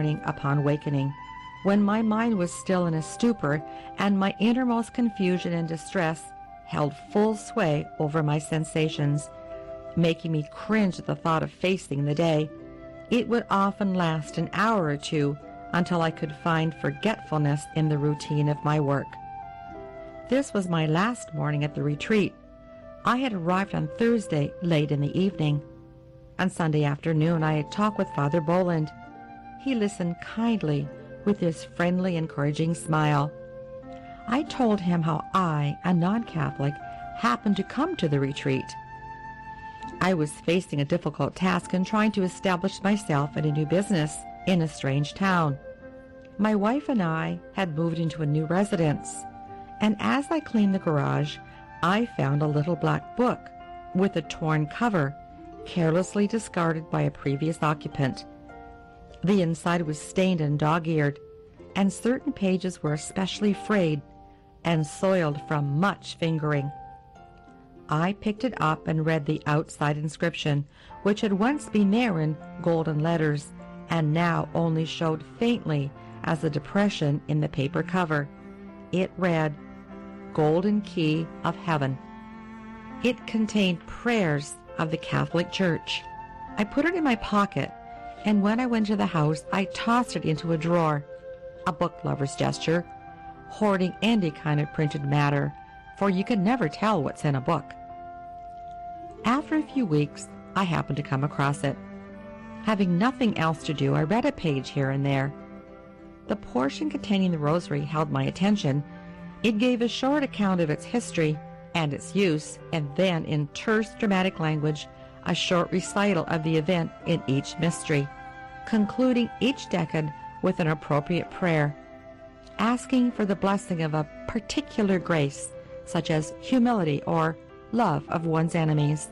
morning upon wakening, when my mind was still in a stupor and my innermost confusion and distress held full sway over my sensations, making me cringe at the thought of facing the day. It would often last an hour or two until I could find forgetfulness in the routine of my work. This was my last morning at the retreat. I had arrived on Thursday late in the evening. On Sunday afternoon, I had talked with Father Boland. He listened kindly with his friendly, encouraging smile. I told him how I, a non-Catholic, happened to come to the retreat. I was facing a difficult task in trying to establish myself in a new business in a strange town. My wife and I had moved into a new residence, and as I cleaned the garage, I found a little black book with a torn cover, carelessly discarded by a previous occupant. The inside was stained and dog-eared, and certain pages were especially frayed and soiled from much fingering. I picked it up and read the outside inscription, which had once been there in golden letters and now only showed faintly as a depression in the paper cover. It read, "Golden Key of Heaven." It contained prayers of the Catholic Church. I put it in my pocket, and when I went to the house, I tossed it into a drawer, a book lover's gesture, hoarding any kind of printed matter, for you can never tell what's in a book. After a few weeks, I happened to come across it. Having nothing else to do, I read a page here and there. The portion containing the rosary held my attention. It gave a short account of its history and its use, and then, in terse, dramatic language, a short recital of the event in each mystery, concluding each decade with an appropriate prayer, asking for the blessing of a particular grace, such as humility or love of one's enemies.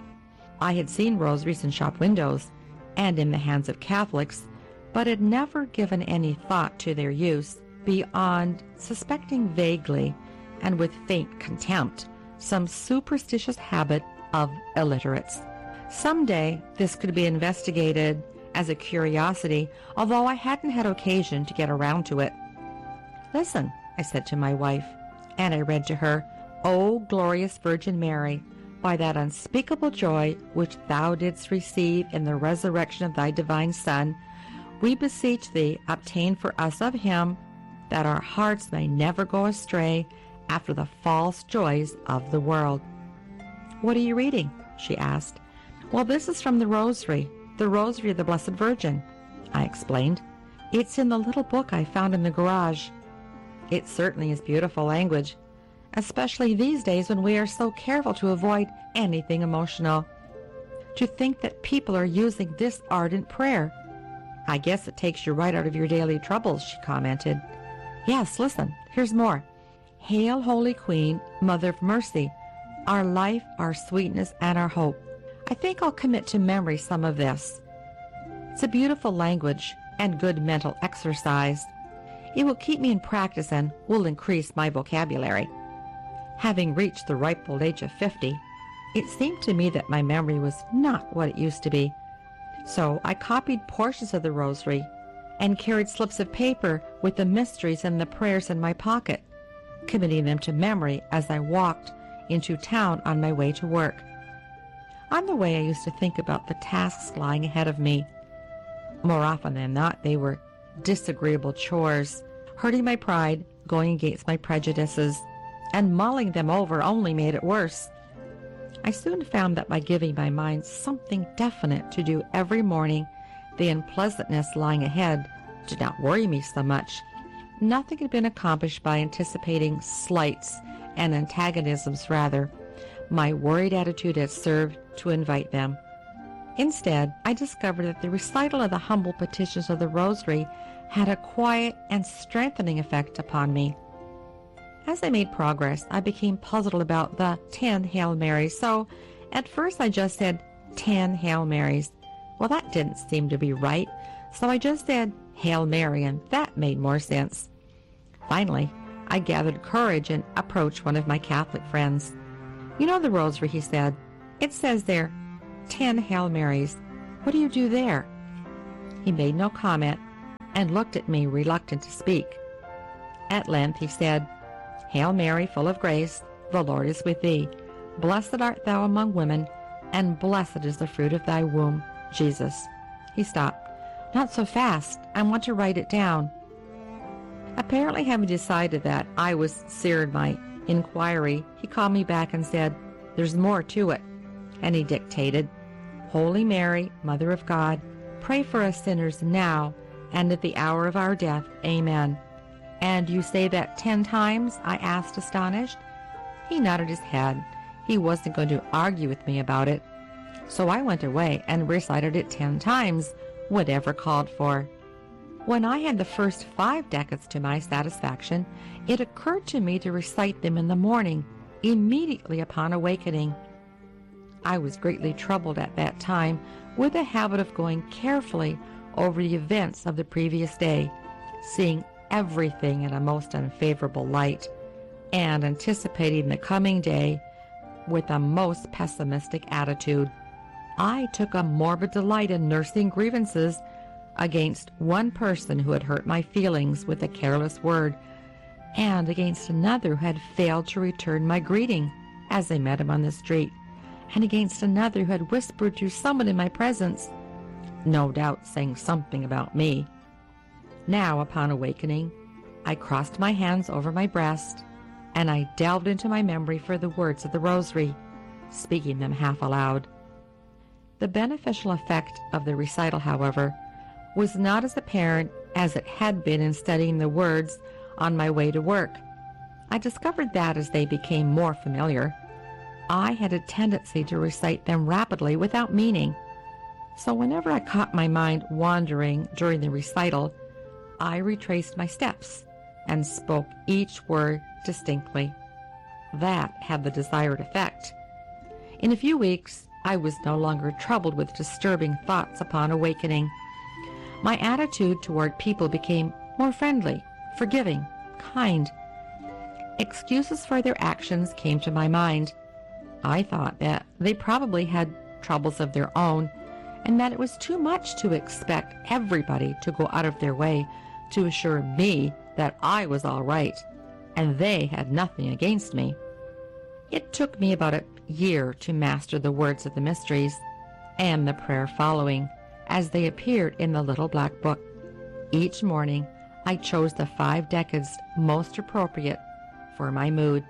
I had seen rosaries in shop windows and in the hands of Catholics, but had never given any thought to their use beyond suspecting vaguely and with faint contempt some superstitious habit of illiterates. Someday this could be investigated as a curiosity, although I hadn't had occasion to get around to it. "Listen," I said to my wife, and I read to her, "O glorious Virgin Mary, by that unspeakable joy which thou didst receive in the resurrection of thy divine Son, we beseech thee, obtain for us of him, that our hearts may never go astray after the false joys of the world." "What are you reading?" she asked. "Well, this is from the Rosary of the Blessed Virgin," I explained. "It's in the little book I found in the garage." It certainly is beautiful language, especially these days when we are so careful to avoid anything emotional. To think that people are using this ardent prayer. "I guess it takes you right out of your daily troubles," she commented. "Yes, listen, here's more. Hail, Holy Queen, Mother of Mercy, our life, our sweetness, and our hope." I think I'll commit to memory some of this. It's a beautiful language and good mental exercise. It will keep me in practice and will increase my vocabulary. Having reached the ripe old age of 50, it seemed to me that my memory was not what it used to be. So I copied portions of the Rosary and carried slips of paper with the mysteries and the prayers in my pocket, committing them to memory as I walked into town on my way to work. On the way, I used to think about the tasks lying ahead of me. More often than not, they were disagreeable chores, hurting my pride, going against my prejudices, and mulling them over only made it worse. I soon found that by giving my mind something definite to do every morning, the unpleasantness lying ahead did not worry me so much. Nothing had been accomplished by anticipating slights and antagonisms. Rather, my worried attitude had served to invite them. Instead, I discovered that the recital of the humble petitions of the Rosary had a quiet and strengthening effect upon me. As I made progress, I became puzzled about the 10 Hail Marys, so at first I just said 10 Hail Marys. Well, that didn't seem to be right, so I just said Hail Mary, and that made more sense. Finally, I gathered courage and approached one of my Catholic friends. "You know the Rosary," he said. "It says there, 10 Hail Marys. What do you do there?" He made no comment, and looked at me, reluctant to speak. At length he said, "Hail Mary, full of grace, the Lord is with thee. Blessed art thou among women, and blessed is the fruit of thy womb, Jesus." He stopped. "Not so fast. I want to write it down." Apparently having decided that I was sincere in my inquiry, he called me back and said, "There's more to it." And he dictated, "Holy Mary, Mother of God, pray for us sinners now and at the hour of our death. Amen." "And you say that 10 times?" I asked, astonished. He nodded his head. He wasn't going to argue with me about it. So I went away and recited it 10 times, whatever called for. When I had the first 5 decades to my satisfaction, it occurred to me to recite them in the morning, immediately upon awakening. I was greatly troubled at that time with the habit of going carefully over the events of the previous day, seeing everything in a most unfavorable light, and anticipating the coming day with a most pessimistic attitude. I took a morbid delight in nursing grievances against one person who had hurt my feelings with a careless word, and against another who had failed to return my greeting as I met him on the street, and against another who had whispered to someone in my presence, no doubt saying something about me. Now, upon awakening, I crossed my hands over my breast, and I delved into my memory for the words of the Rosary, speaking them half aloud. The beneficial effect of the recital, however, was not as apparent as it had been in studying the words on my way to work. I discovered that as they became more familiar, I had a tendency to recite them rapidly without meaning. So whenever I caught my mind wandering during the recital, I retraced my steps and spoke each word distinctly. That had the desired effect. In a few weeks, I was no longer troubled with disturbing thoughts upon awakening. My attitude toward people became more friendly, forgiving, kind. Excuses for their actions came to my mind. I thought that they probably had troubles of their own, and that it was too much to expect everybody to go out of their way to assure me that I was all right, and they had nothing against me. It took me about a year to master the words of the mysteries and the prayer following, as they appeared in the little black book. Each morning, I chose the 5 decades most appropriate for my mood.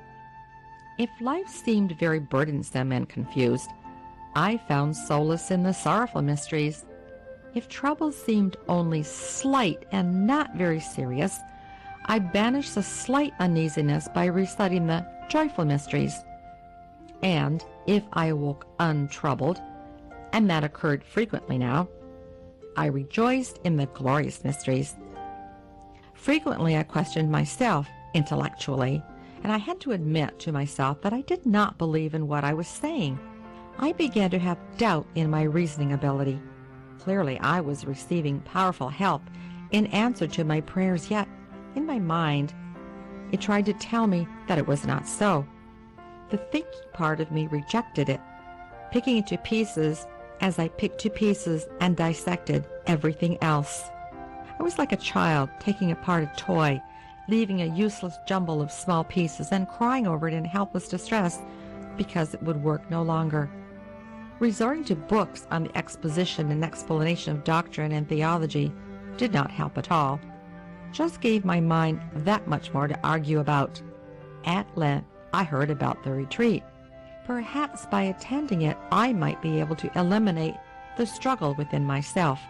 If life seemed very burdensome and confused, I found solace in the sorrowful mysteries. If troubles seemed only slight and not very serious, I banished the slight uneasiness by reciting the joyful mysteries. And if I awoke untroubled, and that occurred frequently now, I rejoiced in the glorious mysteries. Frequently I questioned myself intellectually, and I had to admit to myself that I did not believe in what I was saying. I began to have doubt in my reasoning ability. Clearly I was receiving powerful help in answer to my prayers, yet in my mind it tried to tell me that it was not so. The thinking part of me rejected it, picking it to pieces as I picked to pieces and dissected everything else. I was like a child taking apart a toy, leaving a useless jumble of small pieces and crying over it in helpless distress because it would work no longer. Resorting to books on the exposition and explanation of doctrine and theology did not help at all, just gave my mind that much more to argue about. At length, I heard about the retreat. Perhaps by attending it, I might be able to eliminate the struggle within myself.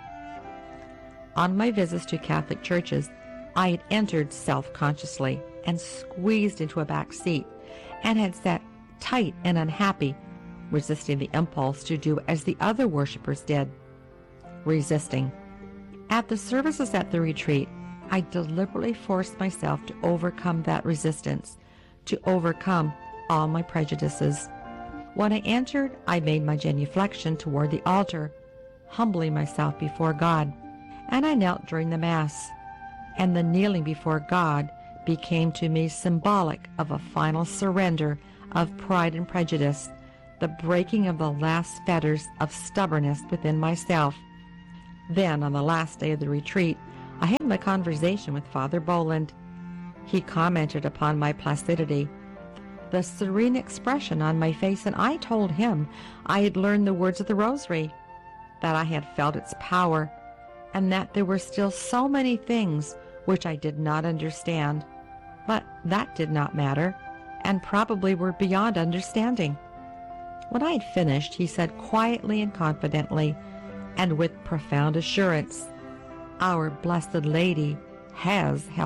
On my visits to Catholic churches, I had entered self-consciously and squeezed into a back seat, and had sat tight and unhappy, resisting the impulse to do as the other worshippers did. Resisting. At the services at the retreat, I deliberately forced myself to overcome that resistance, to overcome all my prejudices. When I entered, I made my genuflection toward the altar, humbling myself before God, and I knelt during the Mass, and the kneeling before God became to me symbolic of a final surrender of pride and prejudice, the breaking of the last fetters of stubbornness within myself. Then, on the last day of the retreat, I had my conversation with Father Boland. He commented upon my placidity, the serene expression on my face, and I told him I had learned the words of the Rosary, that I had felt its power, and that there were still so many things which I did not understand. But that did not matter, and probably were beyond understanding. When I had finished, he said quietly and confidently, and with profound assurance, "Our Blessed Lady has helped